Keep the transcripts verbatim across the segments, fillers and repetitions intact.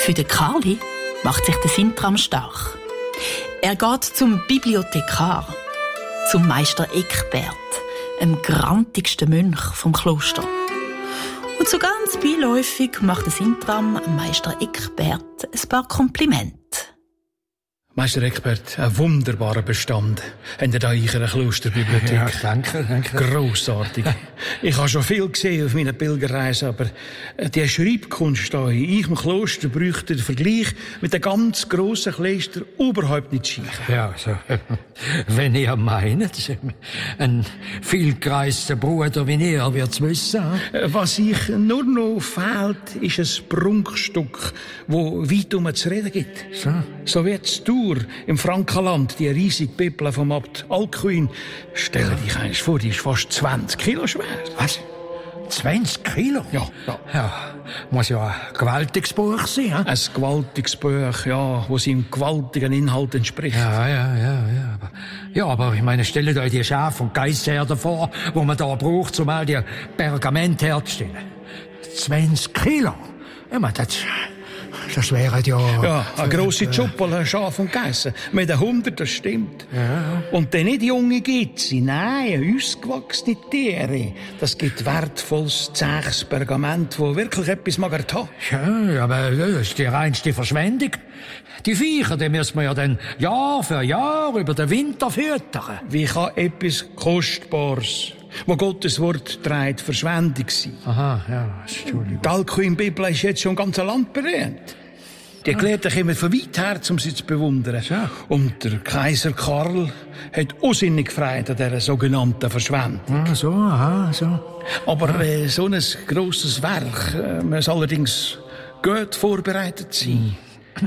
Für den Karli macht sich der Sintram stark. Er geht zum Bibliothekar, zum Meister Eckbert, dem grantigsten Mönch vom Kloster. Und so ganz beiläufig macht der Sintram Meister Eckbert ein paar Komplimente. Meister Eckbert, ein wunderbarer Bestand. Habt ihr da in einer Klosterbibliothek? Ja, danke, danke. Grossartig. Ich habe schon viel gesehen auf meiner Pilgerreise, aber die Schreibkunst hier in eurem Kloster bräuchte den Vergleich mit den ganz grossen Klöstern überhaupt nicht schief. Ja, so. Wenn ihr meint, ein vielgereister Bruder wie ihr wird's wissen. Was ich nur noch fehlt, ist ein Prunkstück, wo weit um zu reden gibt. So. So wie die Tour im Frankenland, die riesige Bibel vom Abt Alcuin. Stell dir dich eins vor, die ist fast zwanzig Kilo schwer. Was? zwanzig Kilo? Ja, ja. Ja, muss ja ein gewaltiges Buch sein, hm? Ein gewaltiges Buch, ja, wo seinem gewaltigen Inhalt entspricht. Ja, ja, ja, ja. Aber, ja, aber ich meine, stellt euch die Schaf- und Geissherde vor, wo man da braucht, um all die Pergamente herzustellen. zwanzig Kilo? Ich meine, das, das wäre ja... Ja, eine grosse Schuppel, ein Schaf und Geissen. Mit einem hundert, das stimmt. Ja. Und dann nicht junge Gitzi, nein, ausgewachsene Tiere. Das gibt wertvolles, zähes Pergament, das wirklich etwas mag haben. Ja, aber das ist die reinste Verschwendung. Die Viecher, die müssen wir ja dann Jahr für Jahr über den Winter füttern. Wie kann etwas Kostbares, wo Gottes Wort trägt, Verschwendung sein? Aha, ja, Entschuldigung. Die Alcuin-Bibel ist jetzt schon im ganzen Land berühmt. Die Gelehrten kommen von weit her, um sie zu bewundern. Ja. Und der Kaiser Karl hat unsinnig gefreut an dieser sogenannten Verschwendung. Ah, so, aha, so. Aber äh, so ein grosses Werk äh, muss allerdings gut vorbereitet sein.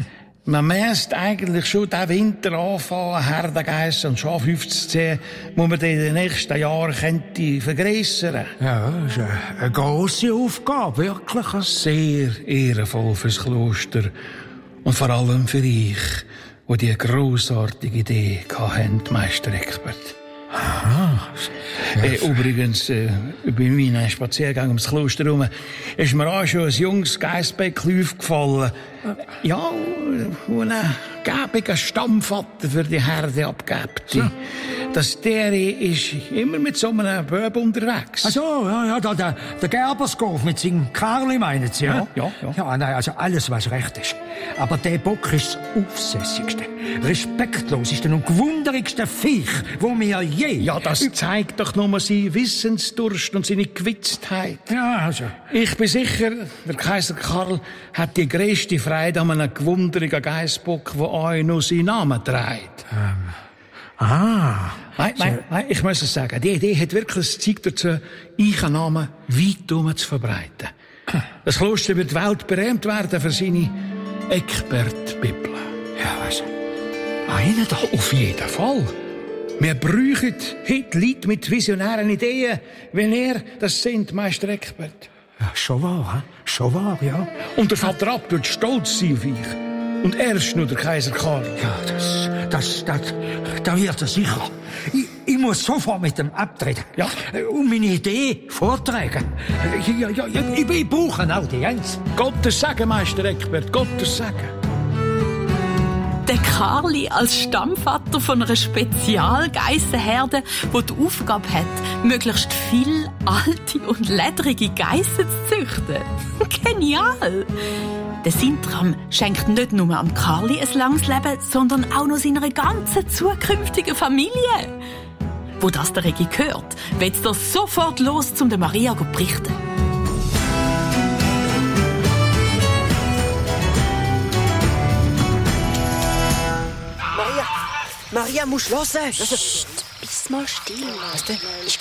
Man müsste eigentlich schon diesen Winter anfangen, Herdengeissen und Schafhüfe zu ziehen, wo man in den nächsten Jahren könnte vergrössern. Ja, das ist eine, eine grosse Aufgabe, wirklich. Sehr ehrenvoll fürs Kloster und vor allem für dich, wo die grossartige Idee hatten, Meister Eckbert. Aha. Äh, übrigens, äh, bei meinem Spaziergang ums Kloster herum ist mir auch schon ein junges Geissbäckchen aufgefallen. Ja, wo ein gäbiger Stammvater für die Herde abgibt. So. Das der ist immer mit so einem Böb unterwegs. Ach so, ja, ja, da, der, der Gerberskopf mit seinem Karli, meinen Sie, ja? Ja, ja, ja. Ja, nein, also alles, was recht ist. Aber der Bock ist das aufsässigste, respektloseste und gewunderigste Viech, wo mir je... Ja, das zeigt doch nur seinen Wissensdurst und seine Gewitztheit. Ja, also... Ich bin sicher, der Kaiser Karl hat die grösste Freude an einem gewunderigen Geissbock, der auch noch seinen Namen trägt. Ähm, ah... Nein, nein, nein, ich muss es sagen, die Idee hat wirklich das Zeug dazu, ihren Namen weit um zu verbreiten. Das Kloster wird weltberühmt werden für seine Eckbert-Bibel. Ja, was? Einer da? Auf jeden Fall. Wir brauchen heute Leute mit visionären Ideen, wenn er das sind, Meister Eckbert. Ja, schon wahr, hm? Schon wahr, ja. Und der Vater Abt wird stolz sein auf euch. Und erst nur der Kaiser Karl. Ja, das, das, das, da wird er sicher. Ich, ich muss sofort mit dem abtreten. Ja. Und meine Idee vortragen. Ja, ja, ja, ich, ich brauche eine Audienz. Gottes Segen, Meister Eckbert, Gottes Segen. Der Karli als Stammvater von einer Spezialgeissenherde, die die Aufgabe hat, möglichst viel alte und ledrige Geissen zu züchten. Genial! Der Sintram schenkt nicht nur am Karli ein langes Leben, sondern auch noch seiner ganzen zukünftigen Familie. Wo das der Regi hört, wird er sofort los, um der Maria zu berichten. Maria, Maria, musst du hören. Psst, bist mal still. Was denn? Ich